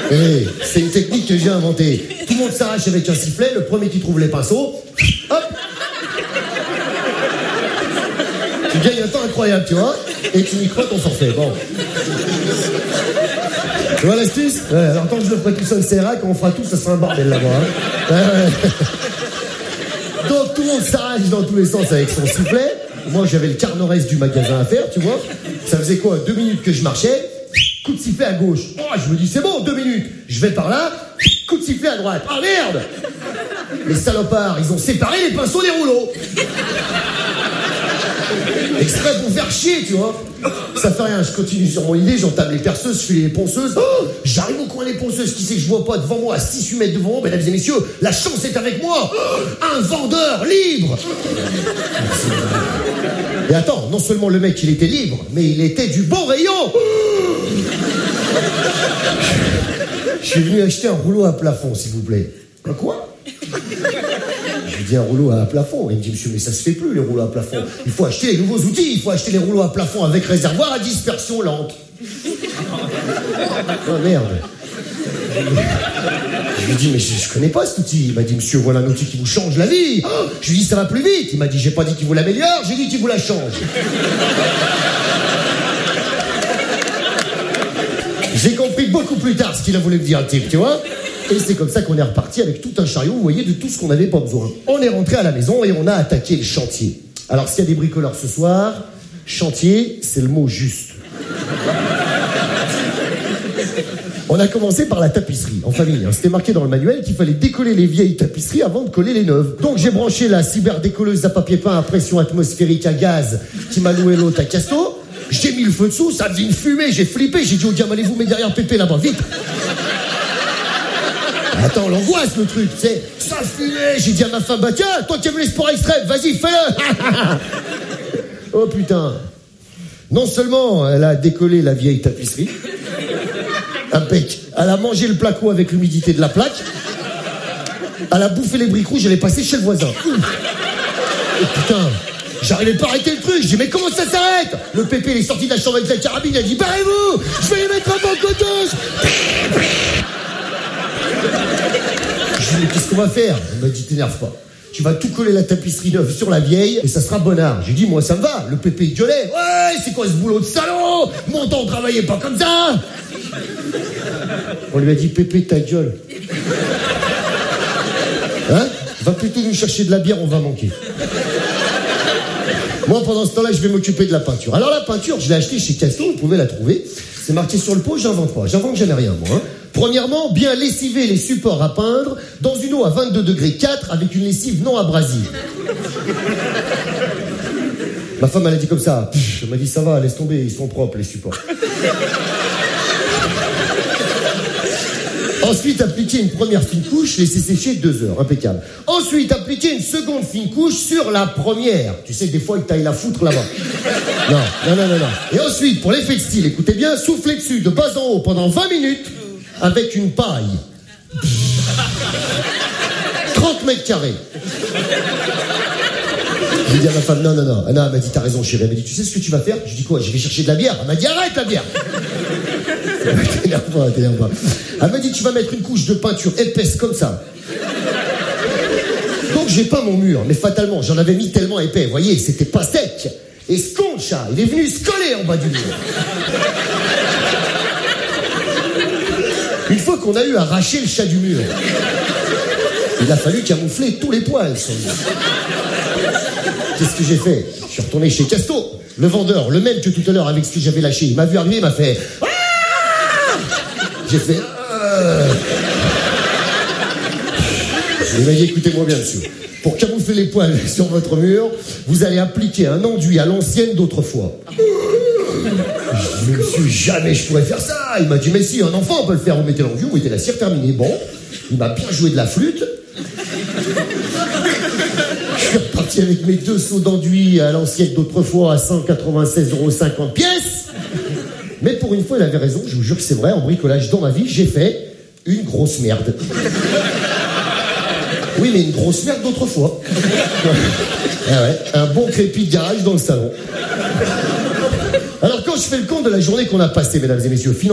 C'est une technique que j'ai inventée. Tout le monde s'arrache avec un sifflet, le premier qui trouve les pinceaux, hop. Tu gagnes un temps incroyable, tu vois, et tu n'y crois ton forfait. Bon. Tu vois l'astuce? Ouais, alors tant que je le ferai tout seul, c'est vrai, quand on fera tout, ça sera un bordel là-bas. Hein. Ouais. Donc tout le monde s'arrache dans tous les sens avec son sifflet. Moi, j'avais le quart nord-est du magasin à faire, tu vois. Ça faisait quoi, 2 minutes que je marchais, coup de sifflet à gauche. Oh, je me dis, c'est bon, 2 minutes. Je vais par là, coup de sifflet à droite. Ah merde! Les salopards, ils ont séparé les pinceaux des rouleaux. Exprès pour faire chier, tu vois. Ça fait rien, je continue sur mon idée, j'entame les perceuses, je fais les ponceuses. Oh, j'arrive au coin des ponceuses, qui c'est que je vois pas devant moi, à 6-8 mètres devant moi, mesdames et messieurs, la chance est avec moi. Un vendeur libre. Et attends, non seulement le mec, il était libre, mais il était du bon rayon. Je suis venu acheter un rouleau à plafond, s'il vous plaît. Quoi? Je lui dis un rouleau à plafond. Il me dit, monsieur, mais ça se fait plus, les rouleaux à plafond. Il faut acheter les nouveaux outils, il faut acheter les rouleaux à plafond avec réservoir à dispersion lente. Oh merde. Je lui dis, mais je connais pas cet outil. Il m'a dit, monsieur, voilà un outil qui vous change la vie. Oh, je lui dis, ça va plus vite. Il m'a dit, j'ai pas dit qu'il vous l'améliore, j'ai dit qu'il vous la change. J'ai compris beaucoup plus tard ce qu'il a voulu me dire, le type, tu vois. Et c'est comme ça qu'on est reparti avec tout un chariot, vous voyez, de tout ce qu'on n'avait pas besoin. On est rentré à la maison et on a attaqué le chantier. Alors, s'il y a des bricoleurs ce soir, chantier, c'est le mot juste. On a commencé par la tapisserie, en famille. C'était marqué dans le manuel qu'il fallait décoller les vieilles tapisseries avant de coller les neuves. Donc, j'ai branché la cyberdécolleuse à papier peint à pression atmosphérique à gaz qui m'a loué l'autre à Casto. J'ai mis le feu dessous, ça faisait une fumée, j'ai flippé, j'ai dit au diable, allez-vous mettre derrière Pépé là-bas, vite. Attends, l'angoisse, le truc, tu sais. Ça fumait, j'ai dit à ma femme, bah tiens, toi qui aimes les sports extrêmes, vas-y, fais-le. Oh putain. Non seulement elle a décollé la vieille tapisserie, impec. Elle a mangé le placo avec l'humidité de la plaque. Elle a bouffé les briques rouges, elle est passée chez le voisin. Oh putain. J'arrivais pas à arrêter le truc, je dis mais comment ça s'arrête? Le pépé il est sorti de la chambre avec la carabine, il a dit barrez-vous, je vais les mettre en bancoteuse. Je dis mais qu'est-ce qu'on va faire? Il m'a dit t'énerve pas, tu vas tout coller la tapisserie neuve sur la vieille et ça sera bonnard. J'ai dit moi ça me va, le pépé il gueulait, ouais c'est quoi ce boulot de salaud? Mon temps on travaillait pas comme ça. On lui a dit pépé ta gueule. Hein? Va plutôt nous chercher de la bière, on va manquer. Moi, pendant ce temps-là, je vais m'occuper de la peinture. Alors, la peinture, je l'ai achetée chez Casto, vous pouvez la trouver. C'est marqué sur le pot, j'invente pas. J'invente jamais rien, moi. Hein. Premièrement, bien lessiver les supports à peindre dans une eau à 22 degrés 4 avec une lessive non abrasive. Ma femme, elle a dit comme ça. Elle m'a dit, ça va, laisse tomber, ils sont propres, les supports. Ensuite, appliquer une première fine couche, laisser sécher 2 heures, impeccable. Ensuite, appliquer une seconde fine couche sur la première. Tu sais, des fois, ils taillent la foutre là-bas. Non. Et ensuite, pour l'effet de style, écoutez bien, souffler dessus de bas en haut pendant 20 minutes avec une paille. 30 mètres carrés. Je lui dis à ma femme, non. Anna, elle m'a dit, t'as raison, chérie. Elle m'a dit, tu sais ce que tu vas faire? Je lui dis quoi? Je vais chercher de la bière. Elle m'a dit, arrête la bière. T'énerve pas. Elle m'a dit, tu vas mettre une couche de peinture épaisse comme ça. Donc j'ai peint mon mur, mais fatalement, j'en avais mis tellement épais, vous voyez, c'était pas sec. Et ce con de chat, il est venu se coller en bas du mur. Une fois qu'on a eu arraché le chat du mur, il a fallu camoufler tous les poils sur le mur. Qu'est-ce que j'ai fait? Je suis retourné chez Casto, le vendeur, le même que tout à l'heure avec ce que j'avais lâché. Il m'a vu arriver, il m'a fait... J'ai fait... Il m'a dit, écoutez-moi bien, monsieur. Pour camoufler les poils sur votre mur, vous allez appliquer un enduit à l'ancienne d'autrefois. Je dis, monsieur, jamais je pourrais faire ça. Il m'a dit, mais si, un enfant peut le faire. Vous mettez l'enduit, vous mettez la cire terminée. Bon, il m'a bien joué de la flûte. Je suis reparti avec mes 2 seaux d'enduit à l'ancienne d'autrefois à 196,50 € pièce. Mais pour une fois, il avait raison, je vous jure que c'est vrai, en bricolage dans ma vie, j'ai fait une grosse merde. Oui, mais une grosse merde d'autrefois. Ah ouais, un bon crépi de garage dans le salon. Alors quand je fais le compte de la journée qu'on a passée, mesdames et messieurs,